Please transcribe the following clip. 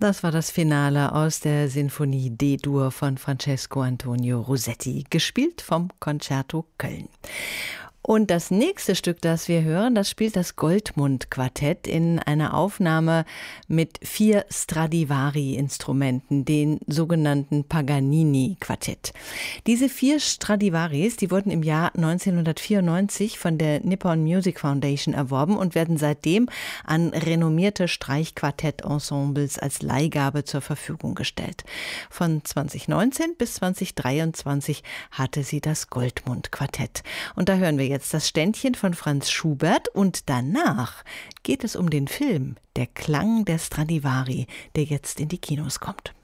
Das war das Finale aus der Sinfonie D-Dur von Francesco Antonio Rossetti, gespielt vom Concerto Köln. Und das nächste Stück, das wir hören, das spielt das Goldmund-Quartett in einer Aufnahme mit 4 Stradivari-Instrumenten, den sogenannten Paganini-Quartett. Diese 4 Stradivaris, die wurden im Jahr 1994 von der Nippon Music Foundation erworben und werden seitdem an renommierte Streichquartett-Ensembles als Leihgabe zur Verfügung gestellt. Von 2019 bis 2023 hatte sie das Goldmund-Quartett. Und da hören wir jetzt das Ständchen von Franz Schubert und danach geht es um den Film Der Klang der Stradivari, der jetzt in die Kinos kommt.